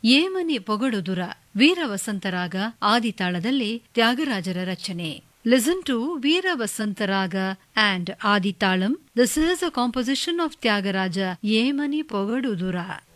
ಏಮನಿ ಪೊಗಡುದುರ ವೀರ ವಸಂತರಾಗ ಆದಿತಾಳದಲ್ಲಿ ತ್ಯಾಗರಾಜರ ರಚನೆ. Listen to Veera Vasantaraga and Adi Talam. This is a composition of Tyagaraja Yemani Pogadudura.